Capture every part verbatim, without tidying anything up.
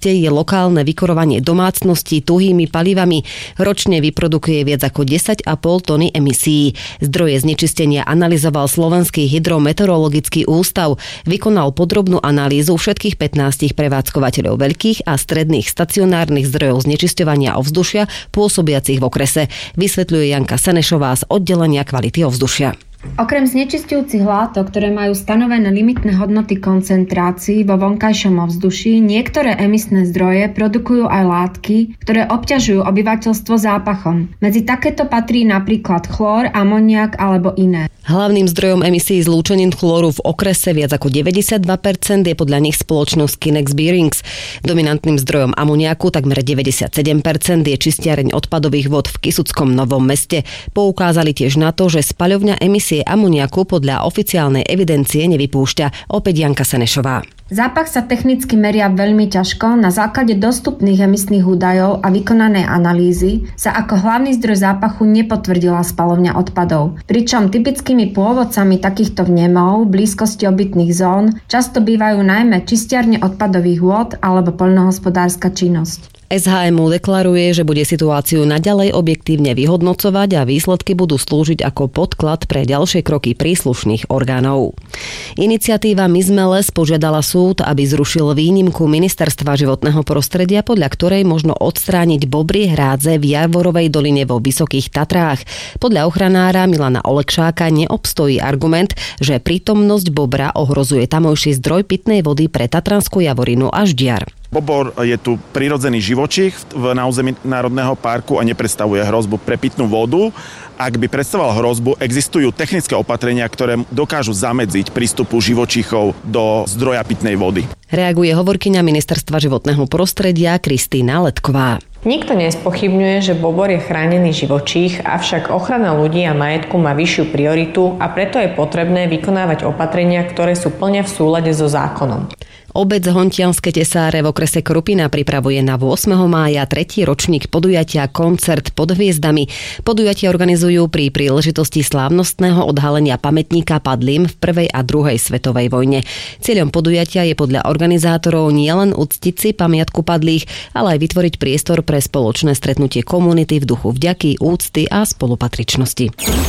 meste je lokálne vykurovanie domácností tuhými palivami. Ročne vyprodukuje viac ako desať a pol tony emisí. Zdroje znečistenia analyzoval Slovenský hydrometeorologický ústav. Vykonal podrobnú analýzu všetkých pätnástich prevádzkovateľov veľkých a stredných stacionárnych zdrojov znečisťovania ovzdušia pôsobiacich v okrese, vysvetľuje Janka Senešová z oddelenia kvality ovzdušia. Okrem znečisťujúcich látok, ktoré majú stanovené limitné hodnoty koncentrácií vo vonkajšom ovzduší, niektoré emisné zdroje produkujú aj látky, ktoré obťažujú obyvateľstvo zápachom. Medzi takéto patrí napríklad chlór, amoniak alebo iné. Hlavným zdrojom emisí zlúčenín chlóru v okrese viac ako deväťdesiatdva percent je podľa nich spoločnosť Kinex Bearings. Dominantným zdrojom amoniaku takmer deväťdesiatsedem percent je čistiareň odpadových vod v Kisuckom Novom Meste. Poukázali tiež na to, že spaľovňa emisie amoniaku podľa oficiálnej evidencie nevypúšťa. Opäť Janka Senešová. Zápach sa technicky meria veľmi ťažko. Na základe dostupných emisných údajov a vykonanej analýzy sa ako hlavný zdroj zápachu nepotvrdila spaľovňa odpadov. Pričom typickými pôvodcami takýchto vnemov v blízkosti obytných zón často bývajú najmä čistiarne odpadových vôd alebo poľnohospodárska činnosť. es há em ú deklaruje, že bude situáciu naďalej objektívne vyhodnocovať a výsledky budú slúžiť ako podklad pre ďalšie kroky príslušných orgánov. Iniciatíva My sme les požiadala súd, aby zrušil výnimku Ministerstva životného prostredia, podľa ktorej možno odstrániť bobrie hrádze v Javorovej doline vo Vysokých Tatrách. Podľa ochranára Milana Olekšáka neobstojí argument, že prítomnosť bobra ohrozuje tamojší zdroj pitnej vody pre Tatranskú Javorinu až Ždiar. Bobor je tu prirodzený živočích na území Národného parku a nepredstavuje hrozbu pre pitnú vodu. Ak by predstavoval hrozbu, existujú technické opatrenia, ktoré dokážu zamedziť prístupu živočíchov do zdroja pitnej vody. Reaguje hovorkyňa Ministerstva životného prostredia Kristína Letková. Nikto nespochybňuje, že bobor je chránený živočích, avšak ochrana ľudí a majetku má vyššiu prioritu a preto je potrebné vykonávať opatrenia, ktoré sú plne v súlade so zákonom. Obec Hontianske Tesáre v okrese Krupina pripravuje na ôsmeho mája tretí ročník podujatia Koncert pod hviezdami. Podujatie organizujú pri príležitosti slávnostného odhalenia pamätníka padlým v prvej a druhej svetovej vojne. Cieľom podujatia je podľa organizátorov nielen uctiť si pamiatku padlých, ale aj vytvoriť priestor pre spoločné stretnutie komunity v duchu vďaky, úcty a spolupatričnosti.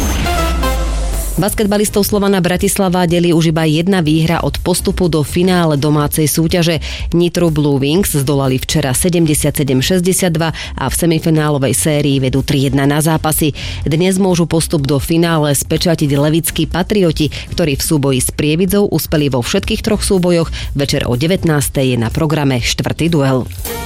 Basketbalistov Slovana Bratislava delí už iba jedna výhra od postupu do finále domácej súťaže. Nitru Blue Wings zdolali včera sedemdesiatsedem šesťdesiatdva a v semifinálovej sérii vedú tri jedna na zápasy. Dnes môžu postup do finále spečatiť levickí Patrioti, ktorí v súboji s Prievidzou uspeli vo všetkých troch súbojoch. Večer o devätnástej je na programe štvrtý duel.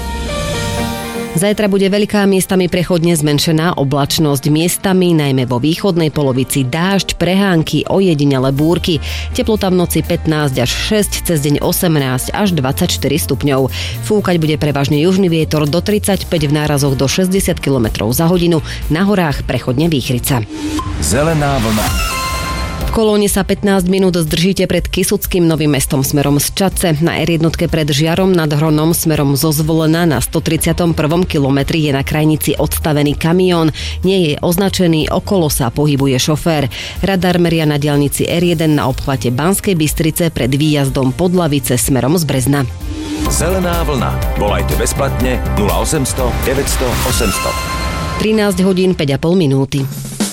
Zajtra bude veľká, miestami prechodne zmenšená oblačnosť, miestami najmä vo východnej polovici dážď, prehánky, ojedinele búrky. Teplota v noci pätnásť až šesť, cez deň osemnásť až dvadsaťštyri stupňov. Fúkať bude prevažne južný vietor do tridsaťpäť, v nárazoch do šesťdesiat kilometrov za hodinu, na horách prechodne výchrica. Zelená vlna. V kolóne sa pätnásť minút zdržíte pred Kisuckým Novým Mestom smerom z Čadce. Na er jedna pred Žiarom nad Hronom smerom zo Zvolena na stotridsiatom prvom kilometri je na krajnici odstavený kamión. Nie je označený, okolo sa pohybuje šofér. Radar meria na diaľnici er jeden na obchvate Banskej Bystrice pred výjazdom Podlavice smerom z Brezna. Zelená vlna. Volajte bezplatne nula osemsto deväťsto osemsto. trinásť hodín päť a pol minúty.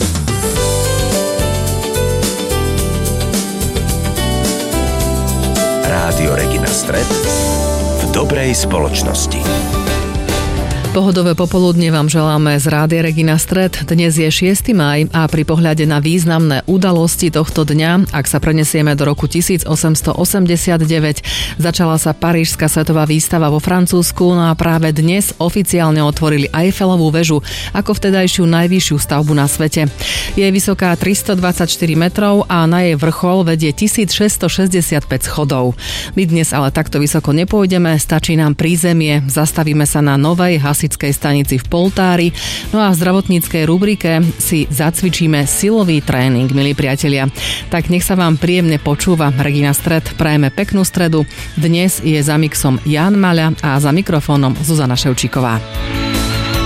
Rádio Regina Stred v dobrej spoločnosti. Pohodové popoludne vám želáme z Rádia Regina Stred. Dnes je šiesty máj a pri pohľade na významné udalosti tohto dňa, ak sa prenesieme do roku tisícosemstoosemdesiatdeväť, začala sa Parížska svetová výstava vo Francúzsku, no a práve dnes oficiálne otvorili Eiffelovú väžu ako vtedajšiu najvyššiu stavbu na svete. Je vysoká tristodvadsaťštyri metrov a na jej vrchol vedie tisícšesťstošesťdesiatpäť schodov. My dnes ale takto vysoko nepôjdeme, stačí nám prízemie, zastavíme sa na novej hasičskej stanici v Poltári. No a v zdravotníckej rubrike si zacvičíme silový tréning, milí priatelia. Tak nech sa vám príjemne počúva Regina Stred. Prajeme peknú stredu. Dnes je za mixom Jan Maľa a za mikrofónom Zuzana Ševčíková.